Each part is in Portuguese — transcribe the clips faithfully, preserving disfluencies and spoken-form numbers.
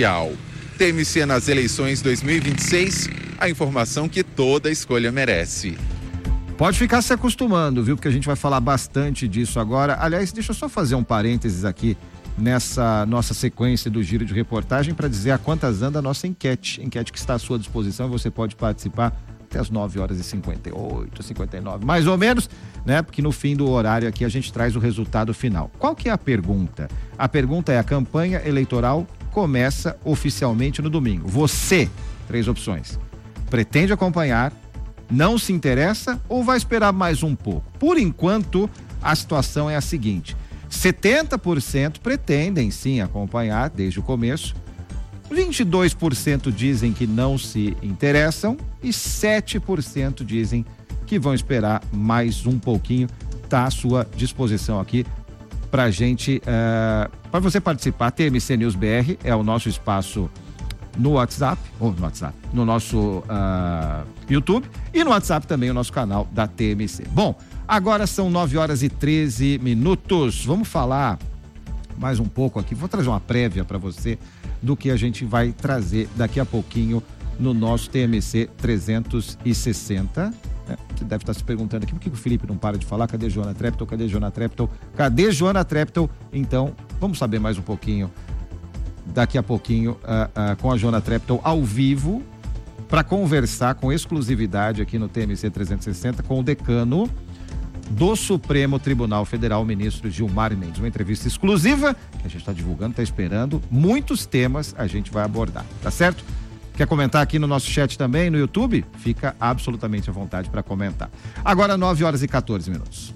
social. T M C nas eleições dois mil e vinte e seis, a informação que toda escolha merece. Pode ficar se acostumando, viu? Porque a gente vai falar bastante disso agora. Aliás, deixa eu só fazer um parênteses aqui nessa nossa sequência do giro de reportagem para dizer a quantas anda a nossa enquete. Enquete que está à sua disposição e você pode participar até as nove horas e cinquenta e oito, cinquenta e nove, mais ou menos, né? Porque no fim do horário aqui a gente traz o resultado final. Qual que é a pergunta? A pergunta é: a campanha eleitoral começa oficialmente no domingo. Você, três opções, pretende acompanhar, não se interessa ou vai esperar mais um pouco? Por enquanto, a situação é a seguinte: setenta por cento pretendem sim acompanhar desde o começo, vinte e dois por cento dizem que não se interessam e sete por cento dizem que vão esperar mais um pouquinho. Está à sua disposição aqui pra gente, uh, para você participar. T M C News B R é o nosso espaço no WhatsApp, ou no WhatsApp, no nosso uh, YouTube e no WhatsApp também o nosso canal da T M C. Bom, agora são nove horas e treze minutos. Vamos falar mais um pouco aqui. Vou trazer uma prévia para você do que a gente vai trazer daqui a pouquinho no nosso T M C trezentos e sessenta. É, você deve estar se perguntando aqui por que o Felipe não para de falar. Cadê Joana Treptow? Cadê Joana Treptow? Cadê Joana Treptow? Então, vamos saber mais um pouquinho daqui a pouquinho uh, uh, com a Joana Treptow ao vivo para conversar com exclusividade aqui no T M C trezentos e sessenta com o decano do Supremo Tribunal Federal, o ministro Gilmar Mendes. Uma entrevista exclusiva que a gente está divulgando, está esperando. Muitos temas a gente vai abordar, tá certo? Quer comentar aqui no nosso chat também, no YouTube? Fica absolutamente à vontade para comentar. Agora nove horas e quatorze minutos.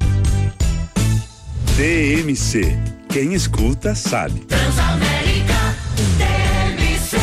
T M C. Quem escuta sabe. Transamérica, T M C.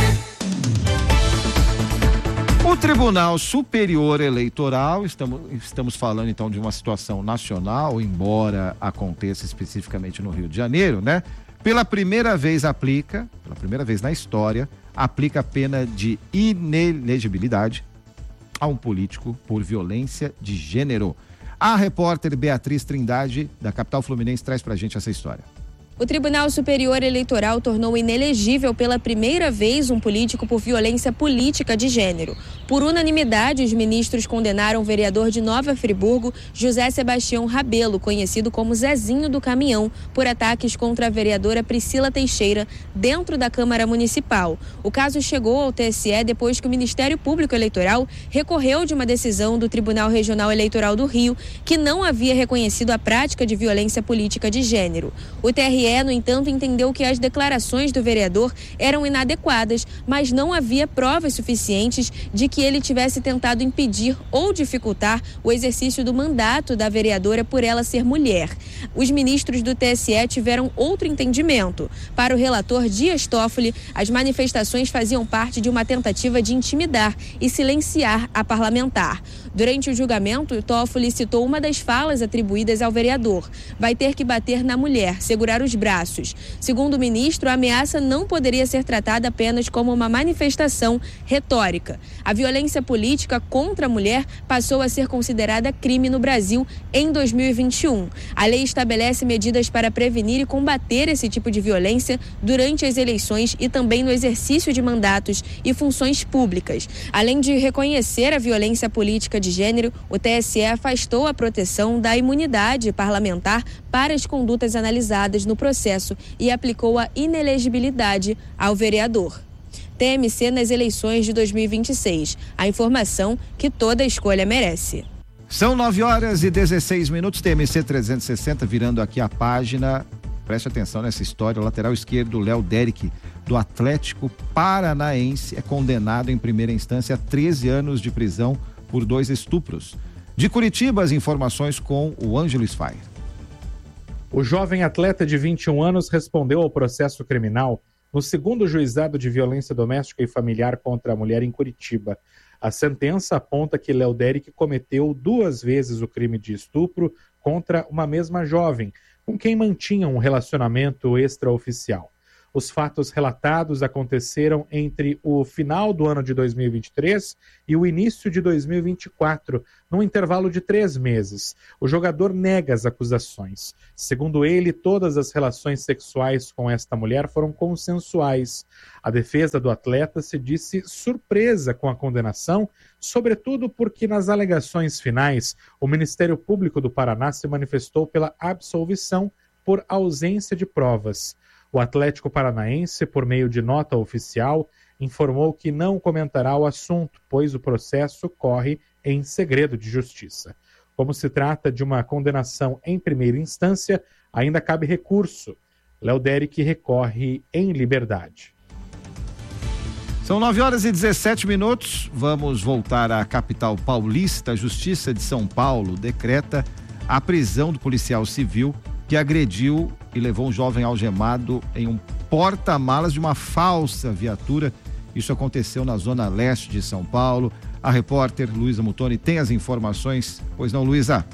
O Tribunal Superior Eleitoral, estamos, estamos falando então de uma situação nacional, embora aconteça especificamente no Rio de Janeiro, né? Pela primeira vez aplica, pela primeira vez na história, aplica a pena de inelegibilidade a um político por violência de gênero. A repórter Beatriz Trindade, da capital fluminense, traz pra gente essa história. O Tribunal Superior Eleitoral tornou inelegível pela primeira vez um político por violência política de gênero. Por unanimidade, os ministros condenaram o vereador de Nova Friburgo, José Sebastião Rabelo, conhecido como Zezinho do Caminhão, por ataques contra a vereadora Priscila Teixeira dentro da Câmara Municipal. O caso chegou ao T S E depois que o Ministério Público Eleitoral recorreu de uma decisão do Tribunal Regional Eleitoral do Rio, que não havia reconhecido a prática de violência política de gênero. O T R E, no entanto, entendeu que as declarações do vereador eram inadequadas, mas não havia provas suficientes de que ele tivesse tentado impedir ou dificultar o exercício do mandato da vereadora por ela ser mulher. Os ministros do T S E tiveram outro entendimento. Para o relator Dias Toffoli, as manifestações faziam parte de uma tentativa de intimidar e silenciar a parlamentar. Durante o julgamento, Toffoli citou uma das falas atribuídas ao vereador: vai ter que bater na mulher, segurar os braços. Segundo o ministro, a ameaça não poderia ser tratada apenas como uma manifestação retórica. A violência política contra a mulher passou a ser considerada crime no Brasil em dois mil e vinte e um. A lei estabelece medidas para prevenir e combater esse tipo de violência durante as eleições e também no exercício de mandatos e funções públicas. Além de reconhecer a violência política de gênero, o T S E afastou a proteção da imunidade parlamentar para as condutas analisadas no processo e aplicou a inelegibilidade ao vereador. T M C nas eleições de dois mil e vinte e seis. A informação que toda escolha merece. São nove horas e dezesseis minutos, T M C trezentos e sessenta, virando aqui a página. Preste atenção nessa história. O lateral esquerdo, Léo Derek, do Atlético Paranaense, é condenado em primeira instância a treze anos de prisão por dois estupros. De Curitiba, as informações com o Ângelo Sfai. O jovem atleta de vinte e um anos respondeu ao processo criminal no segundo juizado de violência doméstica e familiar contra a mulher em Curitiba. A sentença aponta que Léo Derek cometeu duas vezes o crime de estupro contra uma mesma jovem, com quem mantinha um relacionamento extraoficial. Os fatos relatados aconteceram entre o final do ano de dois mil e vinte e três e o início de dois mil e vinte e quatro, num intervalo de três meses. O jogador nega as acusações. Segundo ele, todas as relações sexuais com esta mulher foram consensuais. A defesa do atleta se disse surpresa com a condenação, sobretudo porque nas alegações finais, o Ministério Público do Paraná se manifestou pela absolvição por ausência de provas. O Atlético Paranaense, por meio de nota oficial, informou que não comentará o assunto, pois o processo corre em segredo de justiça. Como se trata de uma condenação em primeira instância, ainda cabe recurso. Léo Derick recorre em liberdade. São nove horas e dezessete minutos. Vamos voltar à capital paulista. A Justiça de São Paulo decreta a prisão do policial civil que agrediu e levou um jovem algemado em um porta-malas de uma falsa viatura. Isso aconteceu na zona leste de São Paulo. A repórter Luísa Mutoni tem as informações. Pois não, Luísa?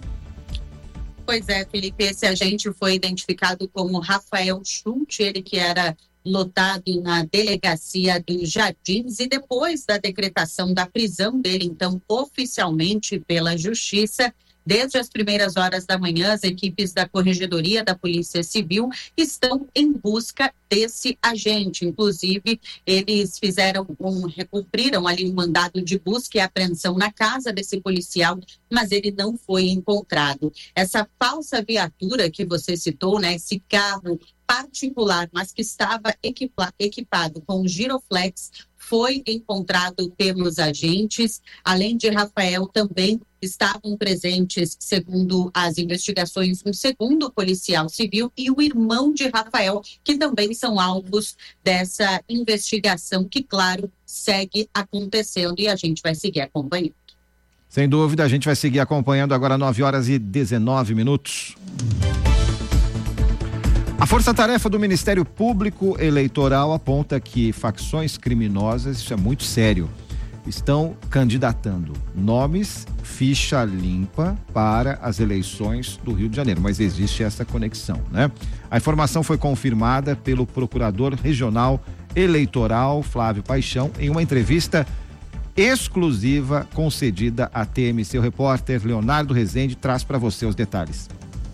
Pois é, Felipe, esse agente foi identificado como Rafael Schulte, ele que era lotado na delegacia dos Jardins, e depois da decretação da prisão dele, então, oficialmente pela Justiça, desde as primeiras horas da manhã, as equipes da Corregedoria da Polícia Civil estão em busca desse agente. Inclusive, eles fizeram um, cumpriram ali um mandado de busca e apreensão na casa desse policial, mas ele não foi encontrado. Essa falsa viatura que você citou, né, esse carro particular, mas que estava equipa, equipado com giroflex, foi encontrado pelos agentes. Além de Rafael, também estavam presentes, segundo as investigações, um segundo policial civil e o irmão de Rafael, que também são alvos dessa investigação, que, claro, segue acontecendo e a gente vai seguir acompanhando. Sem dúvida, a gente vai seguir acompanhando agora nove horas e dezenove minutos. A força-tarefa do Ministério Público Eleitoral aponta que facções criminosas, isso é muito sério, estão candidatando nomes ficha limpa para as eleições do Rio de Janeiro, mas existe essa conexão, né? A informação foi confirmada pelo Procurador Regional Eleitoral Flávio Paixão em uma entrevista exclusiva concedida à T M C. O repórter Leonardo Rezende traz para você os detalhes.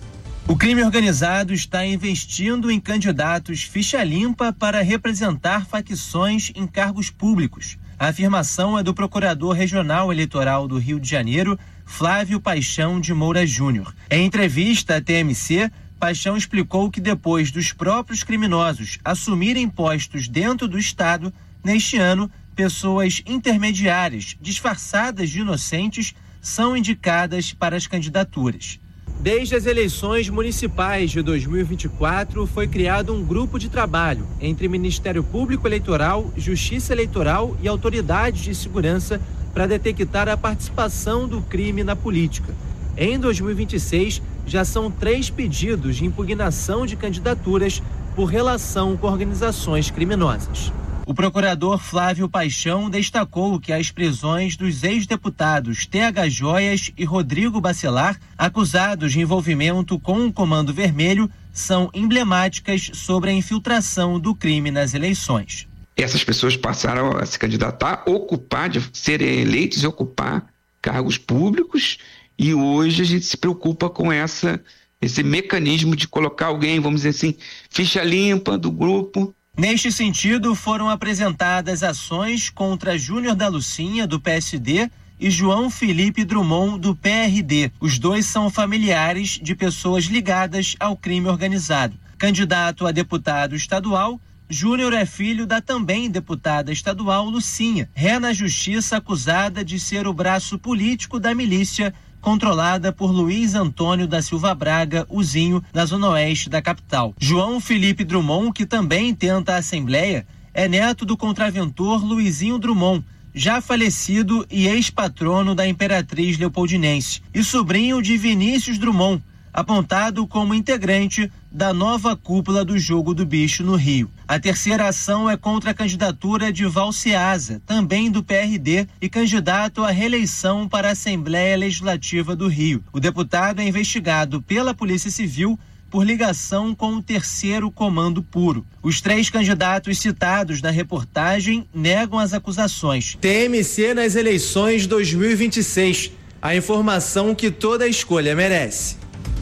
O crime organizado está investindo em candidatos ficha limpa para representar facções em cargos públicos. A afirmação é do Procurador Regional Eleitoral do Rio de Janeiro, Flávio Paixão de Moura Júnior. Em entrevista à T M C, Paixão explicou que depois dos próprios criminosos assumirem postos dentro do Estado, neste ano, pessoas intermediárias, disfarçadas de inocentes, são indicadas para as candidaturas. Desde as eleições municipais de dois mil e vinte e quatro, foi criado um grupo de trabalho entre Ministério Público Eleitoral, Justiça Eleitoral e autoridades de segurança para detectar a participação do crime na política. Em dois mil e vinte e seis, já são três pedidos de impugnação de candidaturas por relação com organizações criminosas. O procurador Flávio Paixão destacou que as prisões dos ex-deputados T H Joias e Rodrigo Bacelar, acusados de envolvimento com o Comando Vermelho, são emblemáticas sobre a infiltração do crime nas eleições. Essas pessoas passaram a se candidatar, ocupar, de serem eleitos e ocupar cargos públicos, e hoje a gente se preocupa com essa, esse mecanismo de colocar alguém, vamos dizer assim, ficha limpa do grupo. Neste sentido, foram apresentadas ações contra Júnior da Lucinha, do P S D, e João Felipe Drummond, do P R D. Os dois são familiares de pessoas ligadas ao crime organizado. Candidato a deputado estadual, Júnior é filho da também deputada estadual Lucinha, ré na justiça acusada de ser o braço político da milícia controlada por Luiz Antônio da Silva Braga, o Zinho, na zona oeste da capital. João Felipe Drummond, que também tenta a Assembleia, é neto do contraventor Luizinho Drummond, já falecido e ex-patrono da Imperatriz Leopoldinense, e sobrinho de Vinícius Drummond, apontado como integrante da nova cúpula do Jogo do Bicho no Rio. A terceira ação é contra a candidatura de Valciasa, também do P R D, e candidato à reeleição para a Assembleia Legislativa do Rio. O deputado é investigado pela Polícia Civil por ligação com o terceiro comando puro. Os três candidatos citados na reportagem negam as acusações. T M C nas eleições dois mil e vinte e seis. A informação que toda escolha merece.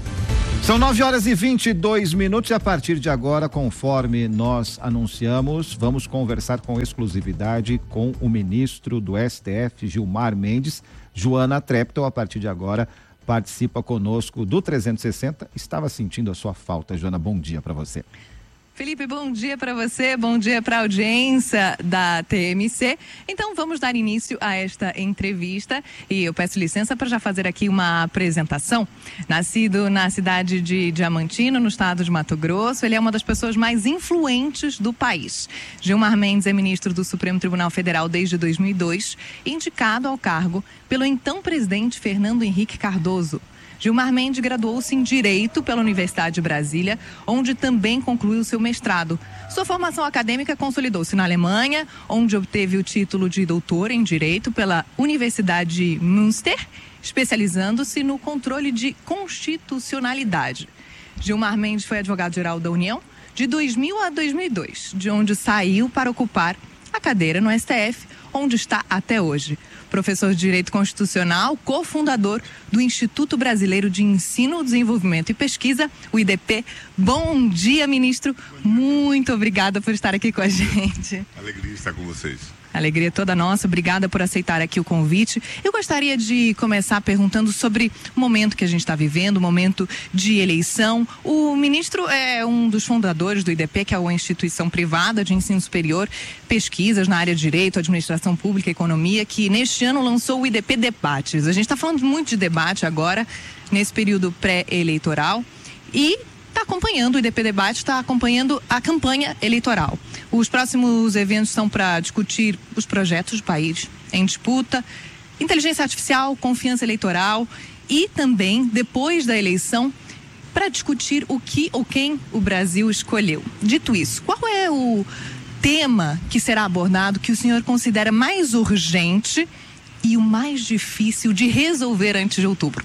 São nove horas e vinte e dois minutos e a partir de agora, conforme nós anunciamos, vamos conversar com exclusividade com o ministro do S T F, Gilmar Mendes. Joana Treptow, a partir de agora, participa conosco do trezentos e sessenta. Estava sentindo a sua falta, Joana. Bom dia para você. Felipe, bom dia para você, bom dia para a audiência da T M C. Então vamos dar início a esta entrevista e eu peço licença para já fazer aqui uma apresentação. Nascido na cidade de Diamantina, no estado de Mato Grosso, ele é uma das pessoas mais influentes do país. Gilmar Mendes é ministro do Supremo Tribunal Federal desde dois mil e dois, indicado ao cargo pelo então presidente Fernando Henrique Cardoso. Gilmar Mendes graduou-se em Direito pela Universidade de Brasília, onde também concluiu seu mestrado. Sua formação acadêmica consolidou-se na Alemanha, onde obteve o título de doutor em Direito pela Universidade de Münster, especializando-se no controle de constitucionalidade. Gilmar Mendes foi advogado-geral da União de dois mil a dois mil e dois, de onde saiu para ocupar a cadeira no S T F, onde está até hoje. Professor de Direito Constitucional, cofundador do Instituto Brasileiro de Ensino, Desenvolvimento e Pesquisa, o I D P. Bom dia, ministro. Muito obrigada por estar aqui com a gente. Alegria estar com vocês. Alegria toda nossa, obrigada por aceitar aqui o convite. Eu gostaria de começar perguntando sobre o momento que a gente está vivendo, o momento de eleição. O ministro é um dos fundadores do I D P, que é uma instituição privada de ensino superior, pesquisas na área de Direito, Administração Pública e Economia, que neste ano lançou o I D P Debates. A gente está falando muito de debate agora, nesse período pré-eleitoral, e está acompanhando, o I D P Debate está acompanhando a campanha eleitoral. Os próximos eventos são para discutir os projetos do país em disputa, inteligência artificial, confiança eleitoral e também, depois da eleição, para discutir o que ou quem o Brasil escolheu. Dito isso, qual é o tema que será abordado que o senhor considera mais urgente e o mais difícil de resolver antes de outubro?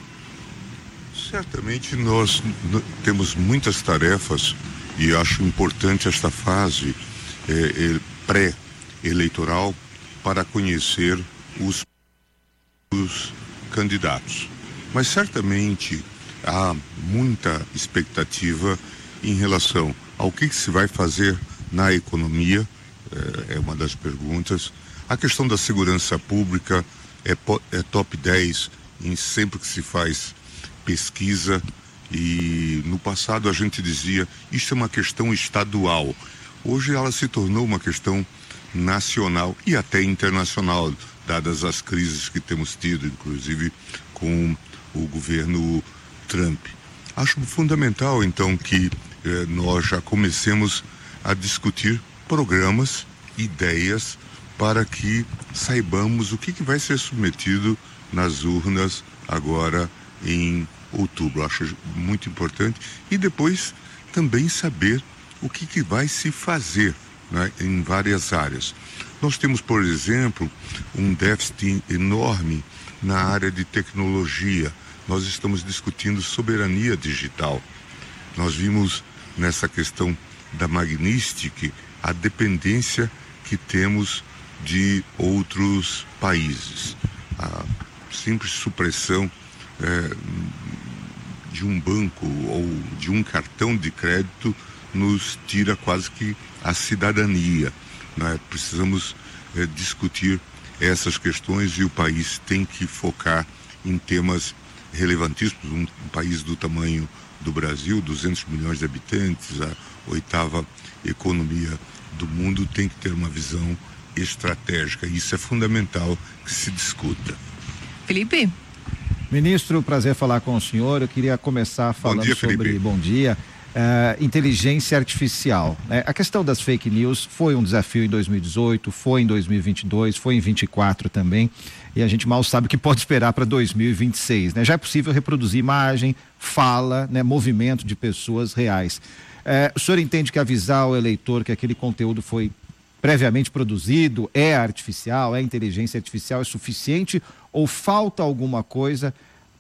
Certamente nós temos muitas tarefas e acho importante esta fase é, é, pré-eleitoral para conhecer os, os candidatos. Mas certamente há muita expectativa em relação ao que, que se vai fazer na economia, é, é uma das perguntas. A questão da segurança pública é, é top dez em sempre que se faz pesquisa, e no passado a gente dizia isso é uma questão estadual. Hoje ela se tornou uma questão nacional e até internacional, dadas as crises que temos tido, inclusive com o governo Trump. Acho fundamental então que eh, nós já comecemos a discutir programas, ideias, para que saibamos o que, que vai ser submetido nas urnas agora em outubro. Acho muito importante. E depois também saber o que, que vai se fazer, né, em várias áreas. Nós temos, por exemplo, um déficit enorme na área de tecnologia. Nós estamos discutindo soberania digital. Nós vimos nessa questão da Magnistic a dependência que temos de outros países. A simples supressão é, de um banco ou de um cartão de crédito nos tira quase que a cidadania, né? Precisamos é, discutir essas questões e o país tem que focar em temas relevantíssimos. Um, um país do tamanho do Brasil, duzentos milhões de habitantes, a oitava economia do mundo, tem que ter uma visão estratégica. Isso é fundamental que se discuta. Felipe? Ministro, prazer falar com o senhor. Eu queria começar falando bom dia, sobre, Felipe. bom dia, uh, inteligência artificial. Né? A questão das fake news foi um desafio em dois mil e dezoito, foi em dois mil e vinte e dois, foi em vinte e quatro também, e a gente mal sabe o que pode esperar para dois mil e vinte e seis. Né? Já é possível reproduzir imagem, fala, né, movimento de pessoas reais. Uh, o senhor entende que avisar o eleitor que aquele conteúdo foi previamente produzido, é artificial, é inteligência artificial, é suficiente ou falta alguma coisa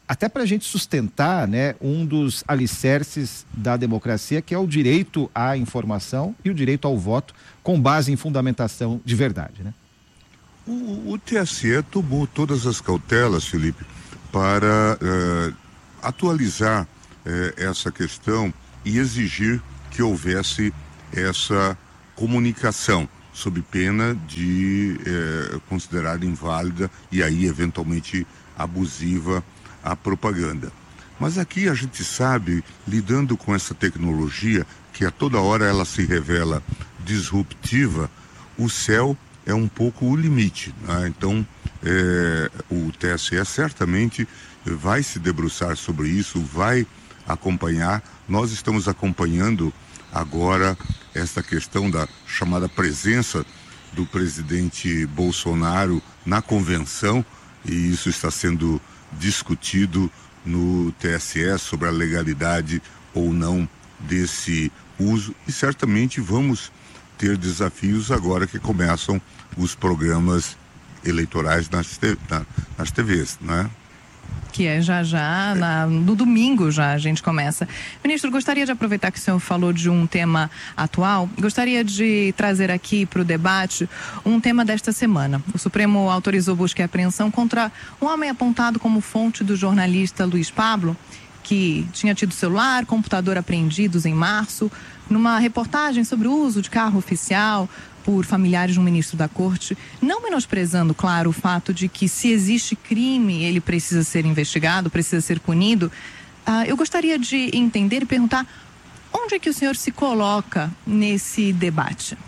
até para a gente sustentar, né, um dos alicerces da democracia, que é o direito à informação e o direito ao voto, com base em fundamentação de verdade, né? O, o T S E tomou todas as cautelas, Felipe, para uh, atualizar uh, essa questão e exigir que houvesse essa comunicação, sob pena de uh, considerar inválida e aí eventualmente abusiva a propaganda. Mas aqui a gente sabe, lidando com essa tecnologia, que a toda hora ela se revela disruptiva, o céu é um pouco o limite, né? Então, é, o T S E certamente vai se debruçar sobre isso, vai acompanhar. Nós estamos acompanhando agora essa questão da chamada presença do presidente Bolsonaro na convenção, e isso está sendo discutido no T S E sobre a legalidade ou não desse uso, e certamente vamos ter desafios agora que começam os programas eleitorais nas, te, na, nas T Vs, né? Que é já já, na, no domingo já a gente começa. Ministro, gostaria de aproveitar que o senhor falou de um tema atual, gostaria de trazer aqui para o debate um tema desta semana. O Supremo autorizou busca e apreensão contra um homem apontado como fonte do jornalista Luiz Pablo, que tinha tido celular, computador apreendidos em março, numa reportagem sobre o uso de carro oficial por familiares de um ministro da Corte, não menosprezando, claro, o fato de que se existe crime, ele precisa ser investigado, precisa ser punido. Uh, eu gostaria de entender e perguntar onde é que o senhor se coloca nesse debate?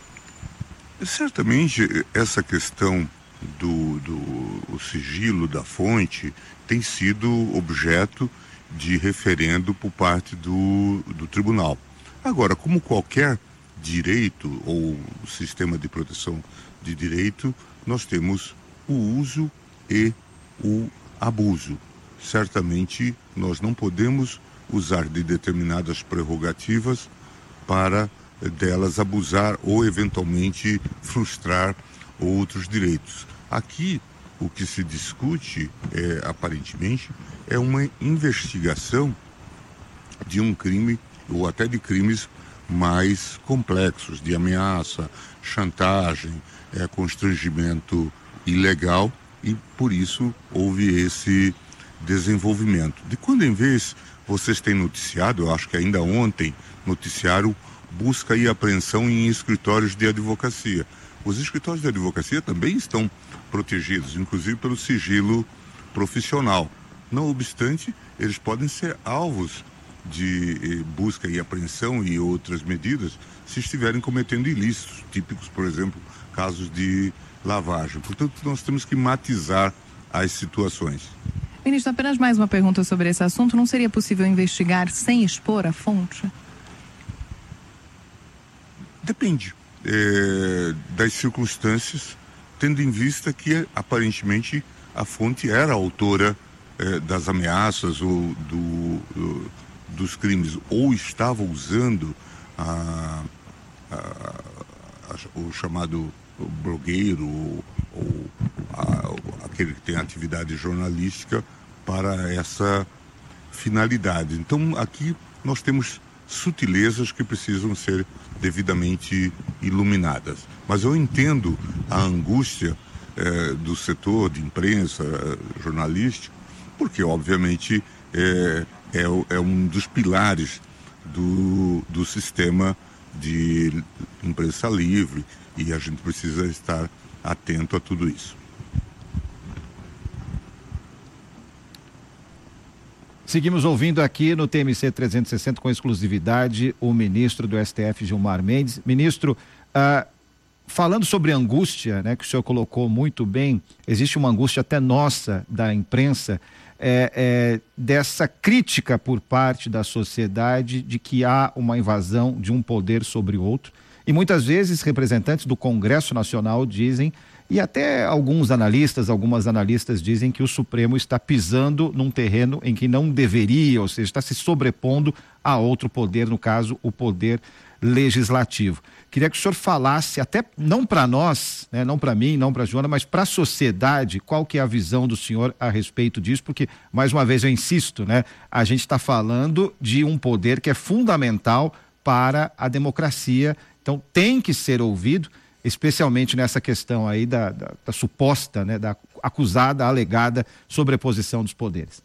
Certamente essa questão do, do o sigilo da fonte tem sido objeto de referendo por parte do, do tribunal. Agora, como qualquer direito ou sistema de proteção de direito, nós temos o uso e o abuso. Certamente nós não podemos usar de determinadas prerrogativas para delas abusar ou eventualmente frustrar outros direitos. Aqui o que se discute, é, aparentemente, é uma investigação de um crime ou até de crimes mais complexos, de ameaça, chantagem, é, constrangimento ilegal, e por isso houve esse desenvolvimento. De quando em vez vocês têm noticiado, eu acho que ainda ontem noticiaram busca e apreensão em escritórios de advocacia. Os escritórios de advocacia também estão protegidos, inclusive pelo sigilo profissional. Não obstante, eles podem ser alvos de busca e apreensão e outras medidas se estiverem cometendo ilícitos, típicos, por exemplo, casos de lavagem. Portanto, nós temos que matizar as situações. Ministro, apenas mais uma pergunta sobre esse assunto. Não seria possível investigar sem expor a fonte? Depende é, das circunstâncias, tendo em vista que aparentemente a fonte era autora é, das ameaças ou do, do, dos crimes, ou estava usando a, a, a, o chamado blogueiro ou, ou a, aquele que tem atividade jornalística para essa finalidade. Então aqui nós temos sutilezas que precisam ser devidamente iluminadas. Mas eu entendo a angústia eh, do setor de imprensa, jornalístico, porque obviamente é, é, é um dos pilares do, do sistema de imprensa livre, e a gente precisa estar atento a tudo isso. Seguimos ouvindo aqui no T M C trezentos e sessenta com exclusividade o ministro do S T F, Gilmar Mendes. Ministro, ah, falando sobre angústia, né, que o senhor colocou muito bem, existe uma angústia até nossa da imprensa, é, é, dessa crítica por parte da sociedade de que há uma invasão de um poder sobre o outro. E muitas vezes representantes do Congresso Nacional dizem, e até alguns analistas, algumas analistas dizem que o Supremo está pisando num terreno em que não deveria, ou seja, está se sobrepondo a outro poder, no caso, o poder legislativo. Queria que o senhor falasse, até não para nós, né, não para mim, não para a Joana, mas para a sociedade, qual que é a visão do senhor a respeito disso, porque, mais uma vez, eu insisto, né, a gente está falando de um poder que é fundamental para a democracia, então tem que ser ouvido, especialmente nessa questão aí da, da, da suposta, né, da acusada, alegada sobreposição dos poderes.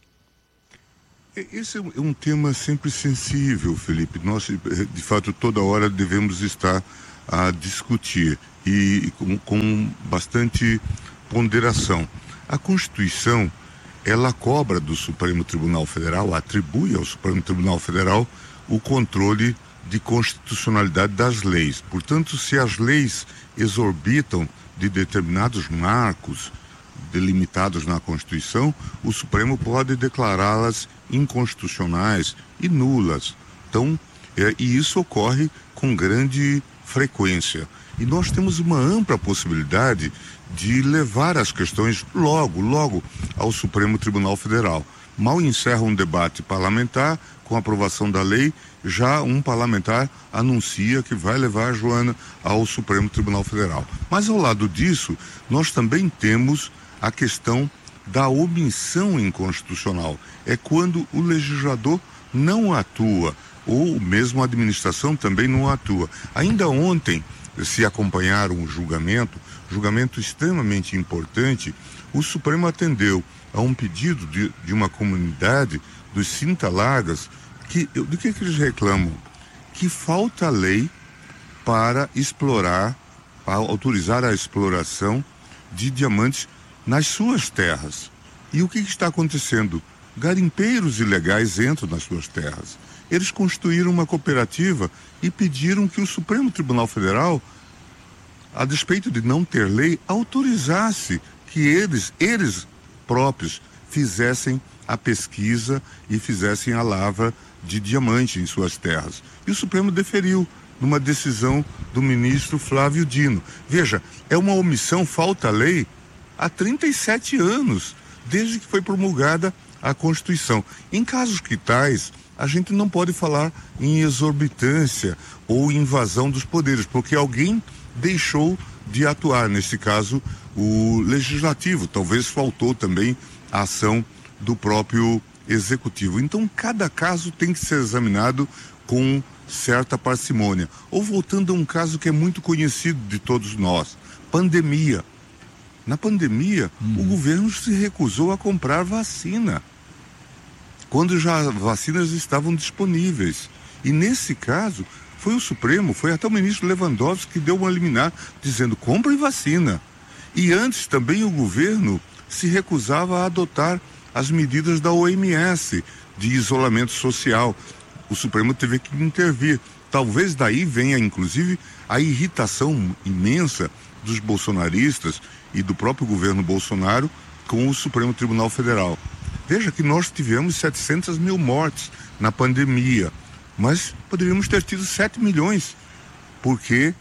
Esse é um tema sempre sensível, Felipe. Nós, de fato, toda hora devemos estar a discutir e com, com bastante ponderação. A Constituição, ela cobra do Supremo Tribunal Federal, atribui ao Supremo Tribunal Federal o controle de constitucionalidade das leis. Portanto, se as leis exorbitam de determinados marcos delimitados na Constituição, o Supremo pode declará-las inconstitucionais e nulas. Então, é, e isso ocorre com grande frequência. E nós temos uma ampla possibilidade de levar as questões logo, logo ao Supremo Tribunal Federal. Mal encerra um debate parlamentar, com a aprovação da lei, já um parlamentar anuncia que vai levar a Joana ao Supremo Tribunal Federal. Mas ao lado disso, nós também temos a questão da omissão inconstitucional. É quando o legislador não atua, ou mesmo a administração também não atua. Ainda ontem, se acompanharam o julgamento, julgamento extremamente importante, o Supremo atendeu a um pedido de, de uma comunidade dos Cinta-Largas, que, do que, que eles reclamam? Que falta lei para explorar, para autorizar a exploração de diamantes nas suas terras. E o que, que está acontecendo? Garimpeiros ilegais entram nas suas terras. Eles constituíram uma cooperativa e pediram que o Supremo Tribunal Federal, a despeito de não ter lei, autorizasse que eles, eles próprios fizessem a pesquisa e fizessem a lavra de diamante em suas terras. E o Supremo deferiu numa decisão do ministro Flávio Dino. Veja, é uma omissão, falta lei há trinta e sete anos, desde que foi promulgada a Constituição. Em casos que tais, a gente não pode falar em exorbitância ou invasão dos poderes, porque alguém deixou de atuar, nesse caso, o legislativo. Talvez faltou também a ação do próprio executivo. Então, cada caso tem que ser examinado com certa parcimônia. Ou voltando a um caso que é muito conhecido de todos nós, pandemia. Na pandemia, hum. o governo se recusou a comprar vacina, quando já vacinas estavam disponíveis. E nesse caso, foi o Supremo, foi até o ministro Lewandowski que deu uma liminar, dizendo, comprem vacina. E antes também o governo se recusava a adotar as medidas da O M S de isolamento social. O Supremo teve que intervir. Talvez daí venha, inclusive, a irritação imensa dos bolsonaristas e do próprio governo Bolsonaro com o Supremo Tribunal Federal. Veja que nós tivemos setecentas mil mortes na pandemia, mas poderíamos ter tido sete milhões, porque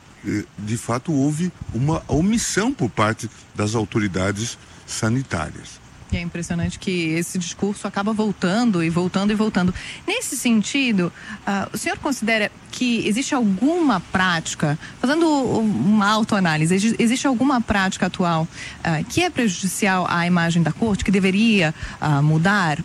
de fato houve uma omissão por parte das autoridades sanitárias. E é impressionante que esse discurso acaba voltando e voltando e voltando. Nesse sentido, uh, o senhor considera que existe alguma prática, fazendo uma autoanálise, existe alguma prática atual uh, que é prejudicial à imagem da corte, que deveria uh, mudar?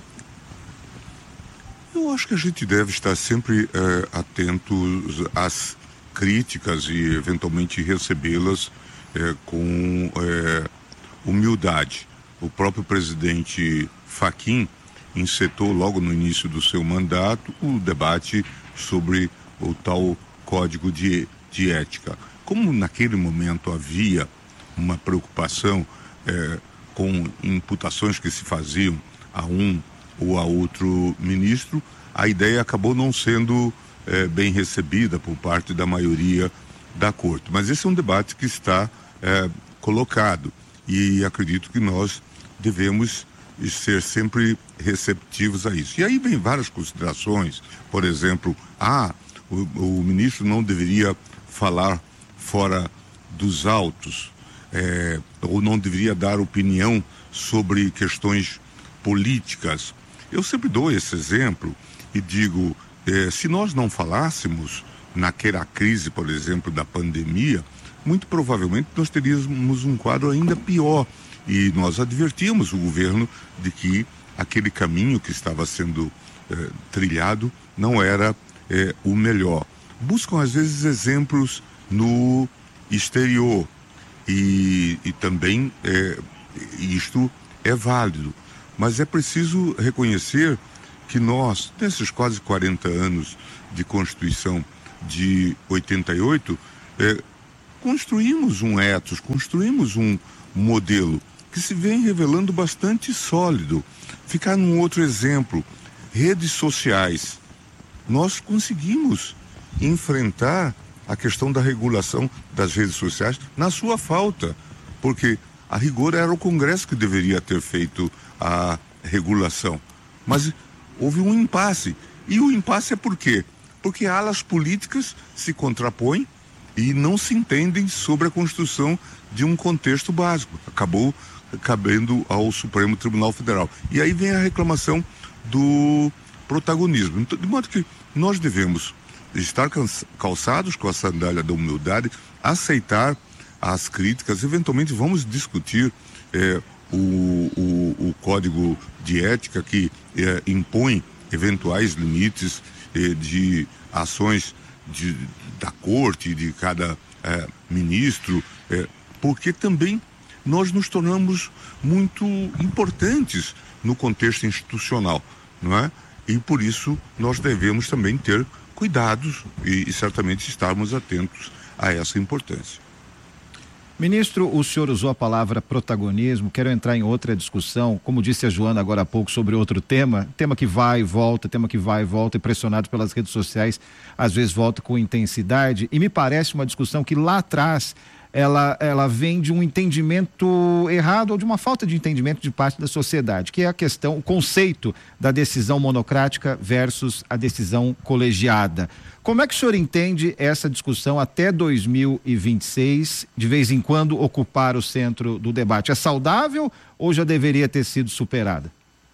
Eu acho que a gente deve estar sempre eh, atentos às críticas e eventualmente recebê-las eh, com eh, humildade. O próprio presidente Fachin encetou logo no início do seu mandato o debate sobre o tal código de, de ética. Como naquele momento havia uma preocupação eh, com imputações que se faziam a um ou a outro ministro, a ideia acabou não sendo eh, bem recebida por parte da maioria da corte. Mas esse é um debate que está eh, colocado e acredito que nós devemos ser sempre receptivos a isso. E aí vem várias considerações, por exemplo, ah, o, o ministro não deveria falar fora dos autos, eh, ou não deveria dar opinião sobre questões políticas. Eu sempre dou esse exemplo e digo, eh, se nós não falássemos naquela crise, por exemplo, da pandemia, muito provavelmente nós teríamos um quadro ainda pior. E nós advertimos o governo de que aquele caminho que estava sendo eh, trilhado não era eh, o melhor. Buscam, às vezes, exemplos no exterior e, e também eh, isto é válido. Mas é preciso reconhecer que nós, nesses quase quarenta anos de Constituição de oitenta e oito, eh, construímos um ethos, construímos um modelo que se vem revelando bastante sólido. Ficar num outro exemplo, redes sociais. Nós conseguimos enfrentar a questão da regulação das redes sociais na sua falta, porque a rigor era o Congresso que deveria ter feito a regulação. Mas houve um impasse. E o impasse é por quê? Porque alas políticas se contrapõem e não se entendem sobre a construção de um contexto básico. Acabou cabendo ao Supremo Tribunal Federal. E aí vem a reclamação do protagonismo. Então, de modo que nós devemos estar calçados com a sandália da humildade, aceitar as críticas, eventualmente vamos discutir eh, o, o, o código de ética que eh, impõe eventuais limites eh, de ações de, da corte, de cada eh, ministro, eh, porque também nós nos tornamos muito importantes no contexto institucional, não é? E por isso nós devemos também ter cuidados e, e certamente estarmos atentos a essa importância. Ministro, o senhor usou a palavra protagonismo, quero entrar em outra discussão, como disse a Joana agora há pouco sobre outro tema, tema que vai e volta, tema que vai e volta, e pressionado pelas redes sociais, às vezes volta com intensidade, e me parece uma discussão que lá atrás ela, ela vem de um entendimento errado ou de uma falta de entendimento de parte da sociedade, que é a questão, o conceito da decisão monocrática versus a decisão colegiada. Como é que o senhor entende essa discussão até dois mil e vinte e seis, de vez em quando ocupar o centro do debate? É saudável ou já deveria ter sido superada?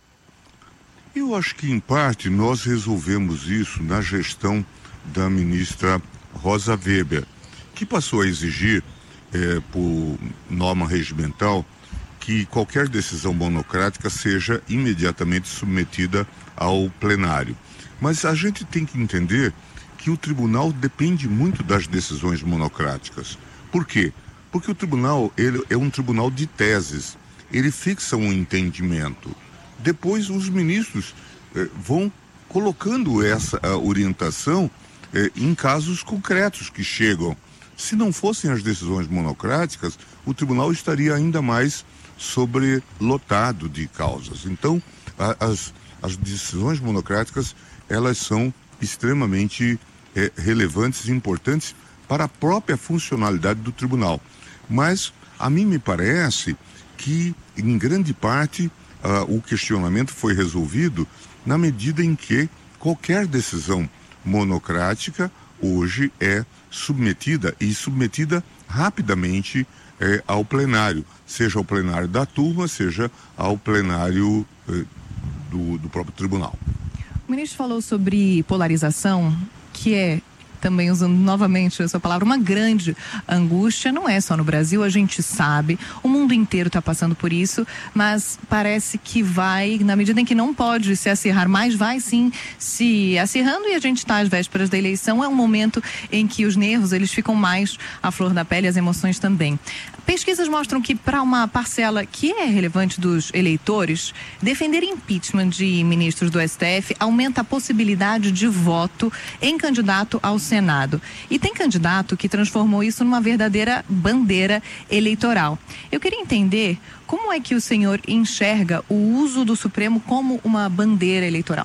Eu acho que, em parte, nós resolvemos isso na gestão da ministra Rosa Weber, que passou a exigir, eh, por norma regimental, que qualquer decisão monocrática seja imediatamente submetida ao plenário. Mas a gente tem que entender que o tribunal depende muito das decisões monocráticas. Por quê? Porque o tribunal ele é um tribunal de teses. Ele fixa um entendimento. Depois os ministros eh, vão colocando essa orientação eh, em casos concretos que chegam. Se não fossem as decisões monocráticas, o tribunal estaria ainda mais sobrelotado de causas. Então, a, as, as decisões monocráticas, elas são extremamente é, relevantes e importantes para a própria funcionalidade do tribunal. Mas a mim me parece que, em grande parte, uh, o questionamento foi resolvido na medida em que qualquer decisão monocrática hoje é submetida e submetida rapidamente é, ao plenário, seja ao plenário da turma, seja ao plenário é, do, do próprio tribunal. O ministro falou sobre polarização, que é, também usando novamente essa palavra, uma grande angústia. Não é só no Brasil, a gente sabe, o mundo inteiro está passando por isso, mas parece que vai, na medida em que não pode se acirrar mais, vai sim se acirrando, e a gente está às vésperas da eleição, é um momento em que os nervos, eles ficam mais à flor da pele, as emoções também. Pesquisas mostram que para uma parcela que é relevante dos eleitores, defender impeachment de ministros do S T F aumenta a possibilidade de voto em candidato ao Senado. E tem candidato que transformou isso numa verdadeira bandeira eleitoral. Eu queria entender como é que o senhor enxerga o uso do Supremo como uma bandeira eleitoral.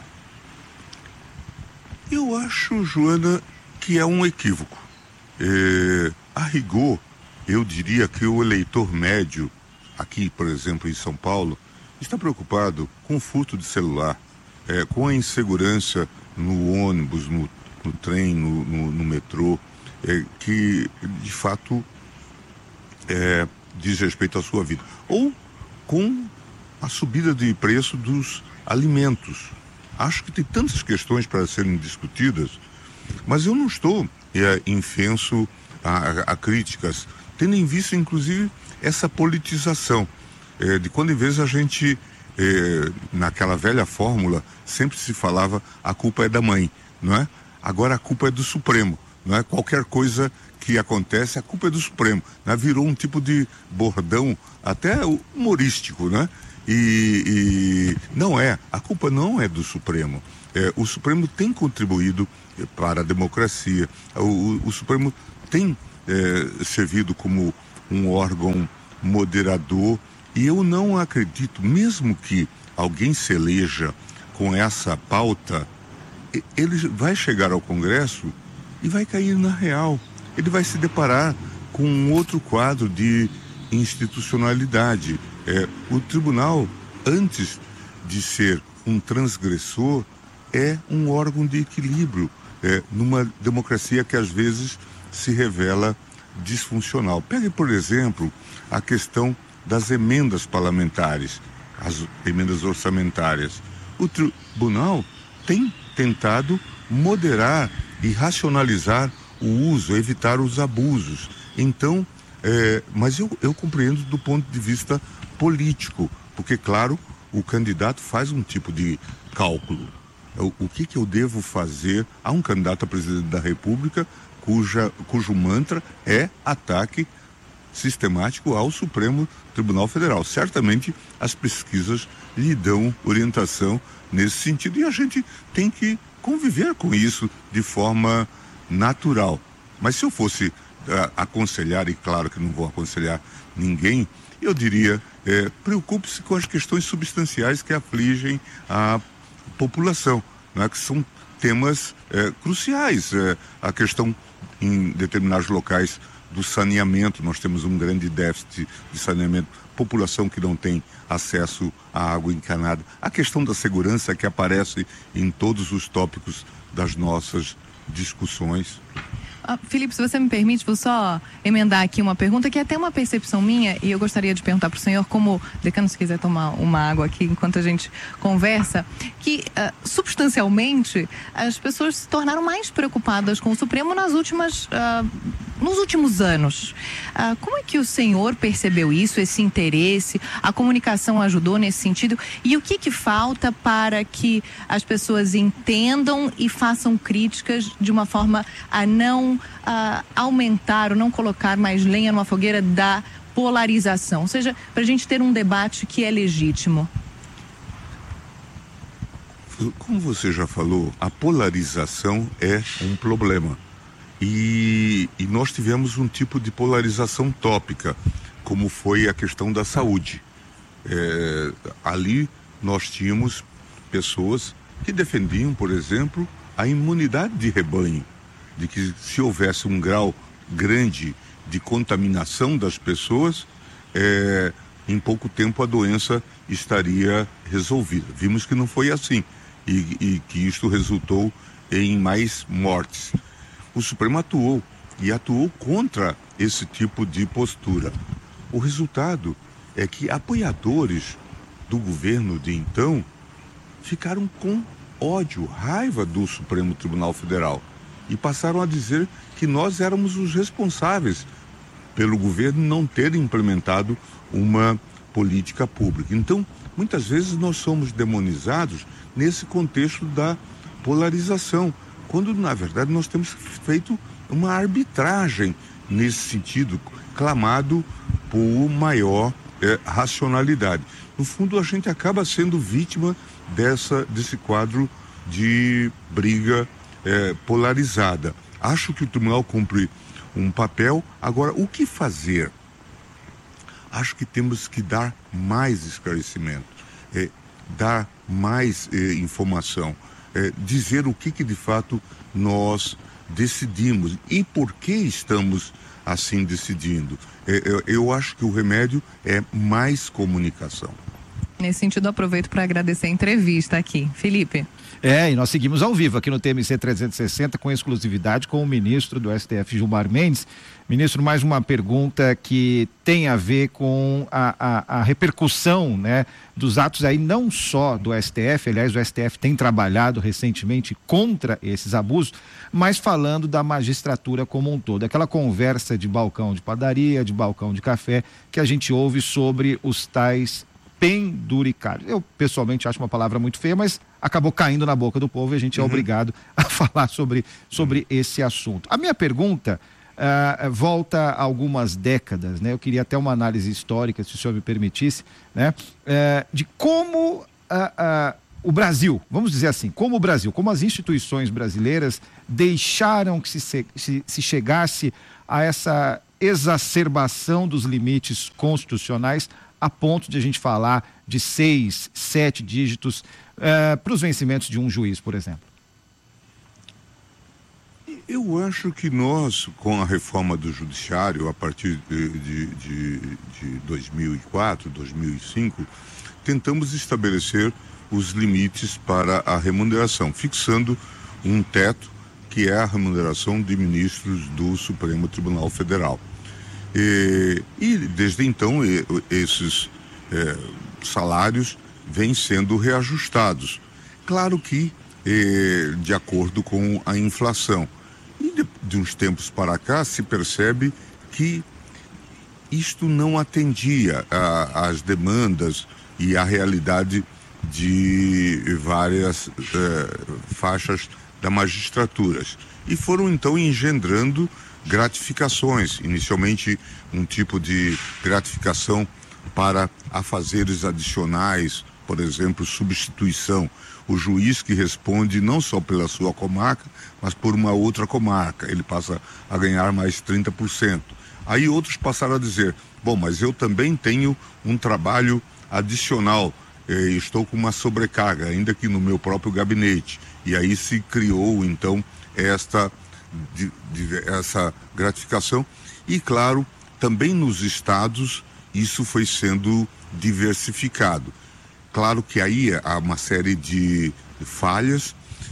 Eu acho, Joana, que é um equívoco. É, a rigor, eu diria que o eleitor médio, aqui, por exemplo, em São Paulo, está preocupado com o furto de celular, é, com a insegurança no ônibus, no no trem, no, no, no metrô, é, que de fato é, diz respeito à sua vida. Ou com a subida de preço dos alimentos. Acho que tem tantas questões para serem discutidas, mas eu não estou é, infenso a, a críticas, tendo em vista, inclusive, essa politização. É, de quando em vez a gente, é, naquela velha fórmula, sempre se falava a culpa é da mãe, não é? Agora a culpa é do Supremo, não é? Qualquer coisa que acontece, a culpa é do Supremo, né? Virou um tipo de bordão até humorístico, né? E, e não é, a culpa não é do Supremo. É, o Supremo tem contribuído para a democracia, o, o, o Supremo tem é, servido como um órgão moderador, e eu não acredito, mesmo que alguém se eleja com essa pauta, ele vai chegar ao Congresso e vai cair na real. Ele vai se deparar com um outro quadro de institucionalidade. É, o tribunal, antes de ser um transgressor, é um órgão de equilíbrio, é, numa democracia que às vezes se revela disfuncional. Pegue, por exemplo, a questão das emendas parlamentares, as emendas orçamentárias. O tribunal tem tentado moderar e racionalizar o uso, evitar os abusos. Então, é, mas eu, eu compreendo do ponto de vista político, porque, claro, o candidato faz um tipo de cálculo. O, o que, que eu devo fazer a um candidato a presidente da República cuja, cujo mantra é ataque sistemático ao Supremo Tribunal Federal. Certamente as pesquisas lhe dão orientação nesse sentido e a gente tem que conviver com isso de forma natural. Mas se eu fosse uh, aconselhar, e claro que não vou aconselhar ninguém, eu diria, eh, preocupe-se com as questões substanciais que afligem a população, né, que são temas eh, cruciais. Eh, a questão em determinados locais do saneamento, nós temos um grande déficit de saneamento, população que não tem acesso à água encanada, a questão da segurança que aparece em todos os tópicos das nossas discussões. Ah, Felipe, se você me permite, vou só emendar aqui uma pergunta que é até uma percepção minha e eu gostaria de perguntar para o senhor, como decano, se quiser tomar uma água aqui enquanto a gente conversa, que uh, substancialmente as pessoas se tornaram mais preocupadas com o Supremo nas últimas, uh, nos últimos anos. Uh, como é que o senhor percebeu isso, esse interesse? A comunicação ajudou nesse sentido? E o que que falta para que as pessoas entendam e façam críticas de uma forma a não Uh, aumentar ou não colocar mais lenha numa fogueira da polarização, ou seja, para a gente ter um debate que é legítimo? Como você já falou, a polarização é um problema e, e nós tivemos um tipo de polarização tópica, como foi a questão da saúde. É, ali nós tínhamos pessoas que defendiam, por exemplo, a imunidade de rebanho, de que se houvesse um grau grande de contaminação das pessoas, é, em pouco tempo a doença estaria resolvida. Vimos que não foi assim e, e que isto resultou em mais mortes. O Supremo atuou e atuou contra esse tipo de postura. O resultado é que apoiadores do governo de então ficaram com ódio, raiva do Supremo Tribunal Federal. E passaram a dizer que nós éramos os responsáveis pelo governo não ter implementado uma política pública. Então, muitas vezes nós somos demonizados nesse contexto da polarização, quando, na verdade, nós temos feito uma arbitragem nesse sentido, clamado por maior é, racionalidade. No fundo, a gente acaba sendo vítima dessa, desse quadro de briga É, polarizada. Acho que o tribunal cumpre um papel. Agora, o que fazer? Acho que temos que dar mais esclarecimento, é, dar mais é, informação, é, dizer o que, que de fato nós decidimos e por que estamos assim decidindo. É, eu, eu acho que o remédio é mais comunicação. Nesse sentido, aproveito para agradecer a entrevista aqui. Felipe. É, e nós seguimos ao vivo aqui no T M C trezentos e sessenta com exclusividade com o ministro do S T F, Gilmar Mendes. Ministro, mais uma pergunta que tem a ver com a, a, a repercussão, né, dos atos aí não só do S T F, aliás, o S T F tem trabalhado recentemente contra esses abusos, mas falando da magistratura como um todo. Aquela conversa de balcão de padaria, de balcão de café, que a gente ouve sobre os tais penduricários. Eu, pessoalmente, acho uma palavra muito feia, mas acabou caindo na boca do povo e a gente é uhum. obrigado a falar sobre, sobre esse assunto. A minha pergunta uh, volta a algumas décadas, né? Eu queria até uma análise histórica, se o senhor me permitisse, né? Uh, de como uh, uh, o Brasil, vamos dizer assim, como o Brasil, como as instituições brasileiras deixaram que se, se, se chegasse a essa exacerbação dos limites constitucionais a ponto de a gente falar de seis, sete dígitos uh, para os vencimentos de um juiz, por exemplo. Eu acho que nós, com a reforma do judiciário, a partir de, de, de, de dois mil e quatro, dois mil e cinco, tentamos estabelecer os limites para a remuneração, fixando um teto que é a remuneração de ministros do Supremo Tribunal Federal. E, e desde então e, esses é, salários vêm sendo reajustados. Claro que é, de acordo com a inflação. E de, de uns tempos para cá se percebe que isto não atendia às demandas e à realidade de várias é, faixas da magistratura. E foram então engendrando gratificações, inicialmente um tipo de gratificação para afazeres adicionais, por exemplo, substituição. O juiz que responde não só pela sua comarca, mas por uma outra comarca, ele passa a ganhar mais trinta por cento. Aí outros passaram a dizer, bom, mas eu também tenho um trabalho adicional, eh, estou com uma sobrecarga, ainda que no meu próprio gabinete. E aí se criou, então, esta De, de, essa gratificação e, claro, também nos estados isso foi sendo diversificado. Claro que aí há uma série de falhas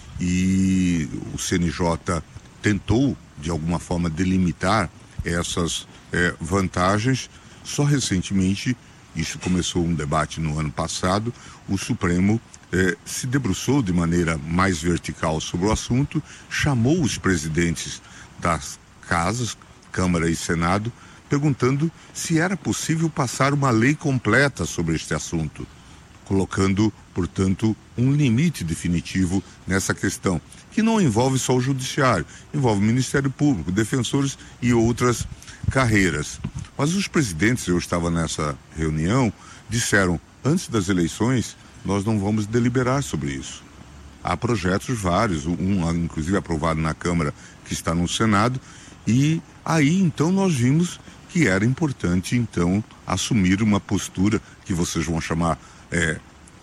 e o C N J tentou, de alguma forma, delimitar essas eh, vantagens. Só recentemente, isso começou um debate no ano passado, o Supremo Eh, se debruçou de maneira mais vertical sobre o assunto, chamou os presidentes das casas, Câmara e Senado, perguntando se era possível passar uma lei completa sobre este assunto, colocando, portanto, um limite definitivo nessa questão, que não envolve só o Judiciário, envolve o Ministério Público, defensores e outras carreiras. Mas os presidentes, eu estava nessa reunião, disseram, antes das eleições, nós não vamos deliberar sobre isso. Há projetos vários, um inclusive aprovado na Câmara, que está no Senado, e aí então nós vimos que era importante então assumir uma postura que vocês vão chamar é,